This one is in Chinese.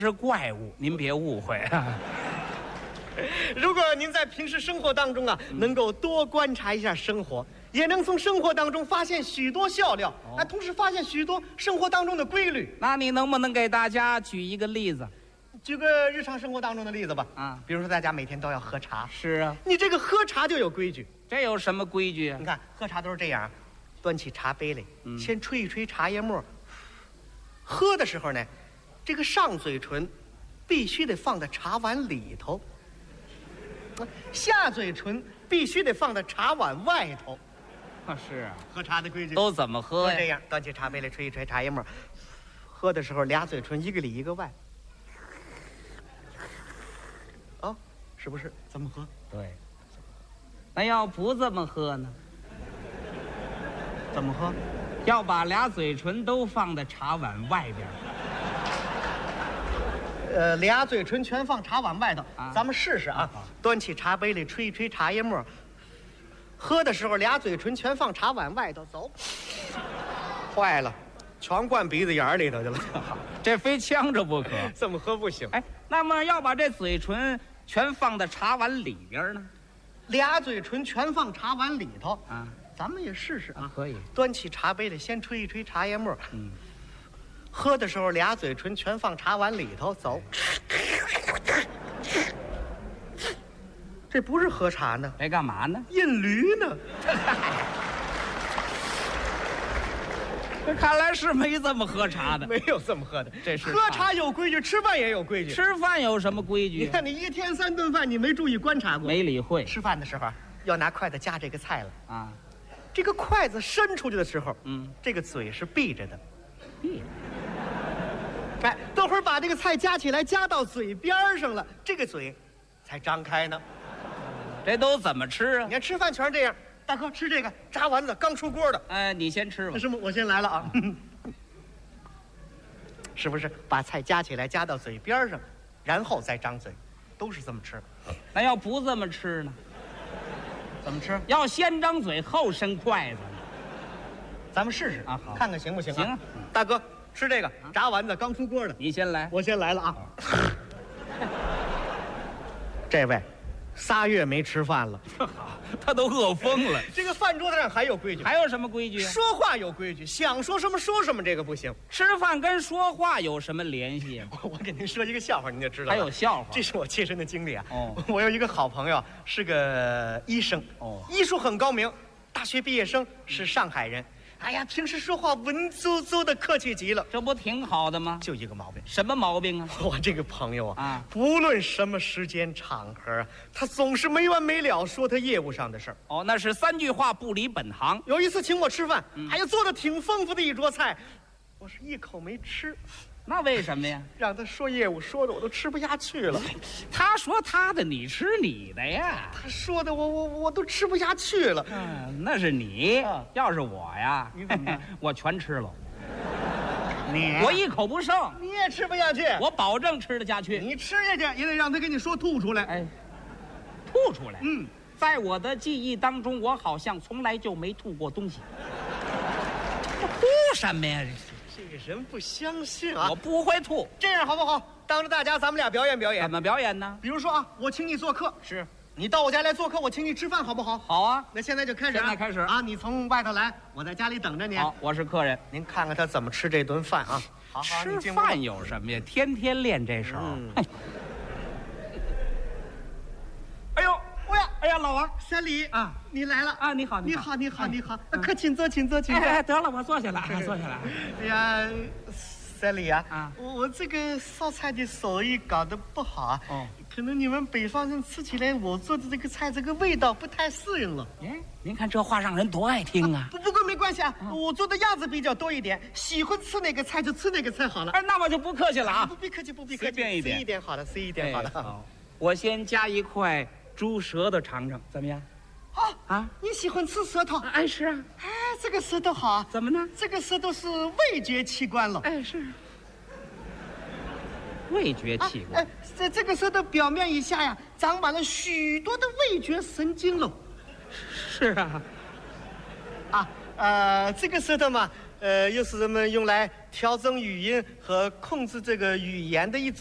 是怪物，您别误会啊。 如果您在平时生活当中啊，能够多观察一下生活，也能从生活当中发现许多笑料，同时发现许多生活当中的规律。 那你能不能给大家举一个例子？ 举个日常生活当中的例子吧。比如说大家每天都要喝茶。 是啊， 你这个喝茶就有规矩。 这有什么规矩啊？ 你看喝茶都是这样，端起茶杯来，先吹一吹茶叶沫。喝的时候呢，这个上嘴唇必须得放在茶碗里头，下嘴唇必须得放在茶碗外头。 是啊， 喝茶的规矩都怎么喝呀？ 这样，端起茶杯来吹一吹茶叶沫。喝的时候俩嘴唇一个里一个外。是不是？怎么喝？ 对。那要不这么喝呢？ 怎么喝？ 要把俩嘴唇都放在茶碗外边。 俩嘴唇全放茶碗外头。咱们试试啊！端起茶杯里吹一吹茶叶沫。喝的时候俩嘴唇全放茶碗外头，走。坏了，全灌鼻子眼里头去了。 这非呛着不可。 这么喝不行。 那么要把这嘴唇全放在茶碗里边呢？ 俩嘴唇全放茶碗里头咱们也试试啊。 可以。 端起茶杯里先吹一吹茶叶沫。喝的时候俩嘴唇全放茶碗里头，走。这不是喝茶呢， 这干嘛呢？ 印驴呢。 这看来是没这么喝茶的。 没有这么喝的， 这是喝茶有规矩，吃饭也有规矩。 吃饭有什么规矩？ 你看你1天3顿饭，你没注意观察过？ 没理会。 吃饭的时候要拿筷子夹这个菜了这个筷子伸出去的时候，这个嘴是闭着的。 闭。 等会儿把这个菜夹起来，夹到嘴边上了，这个嘴才张开呢。 这都怎么吃啊？ 你看吃饭全是这样。大哥，吃这个炸丸子刚出锅的。 你先吃吧。 师傅，我先来了啊。是不是把菜夹起来，夹到嘴边上，然后再张嘴，都是这么吃。 那要不这么吃呢？ 怎么吃？ 要先张嘴后伸筷子。 咱们试试好， 看看行不行？ 行。 大哥，吃这个炸丸子刚出锅的， 你先来。 我先来了啊。这位3月没吃饭了。 他都饿疯了。 这个饭桌子上还有规矩。 还有什么规矩？ 说话有规矩，想说什么说什么，这个不行。 吃饭跟说话有什么联系？ 我给您说一个笑话，您就知道了。 还有笑话？ 这是我切身的经历啊。我有一个好朋友是个医生，医术很高明，大学毕业生，是上海人。哎呀，平时说话文绉绉的，客气极了。 这不挺好的吗？ 就一个毛病。 什么毛病啊？ 我这个朋友不论什么时间场合他总是没完没了说他业务上的事儿。 那是3句话不离本行。 有一次请我吃饭，做的挺丰富的一桌菜，我是一口没吃。 那为什么呀？ 让他说业务，说的我都吃不下去了。 他说他的，你吃你的呀。 他说的我都吃不下去了。 那是你。要是我呀， 你怎么办？ 我全吃了。 我一口不剩。 你也吃不下去。 我保证吃得下去。 你吃下去也得让他给你说吐出来。 吐出来。在我的记忆当中，我好像从来就没吐过东西。吐什么呀？ 这个人不相信啊！ 我不会吐。 这样好不好？当着大家，咱们俩表演表演。 怎么表演呢？ 比如说我请你做客， 是你到我家来做客，我请你吃饭，好不好？ 好啊。 那现在就开始。 现在开始你从外头来，我在家里等着你。 好，我是客人。 您看看他怎么吃这顿饭啊？好， 吃饭有什么呀？天天练这手。哎呀，老王， 三里你来了你好， 你好，快请坐，请坐。 得了，我坐下来，坐下来。 哎呀，三里我这个烧菜的手艺搞得不好可能你们北方人吃起来我做的这个菜这个味道不太适应了。 您看这话让人多爱听啊！ 不过没关系我做的样子比较多一点，喜欢吃哪个菜就吃哪个菜好了。 那我就不客气了不必客气， 随便一点， 随一点好了，随一点好了。好， 我先加一块猪舌头尝尝，怎么样？ 你喜欢吃舌头？ 是啊。 这个舌头好。 怎么呢？ 这个舌头是味觉器官了。 是。味觉器官。 这个舌头表面以下呀，长满了许多的味觉神经了。 是啊。 这个舌头嘛，又是人们用来调整语音和控制这个语言的一种。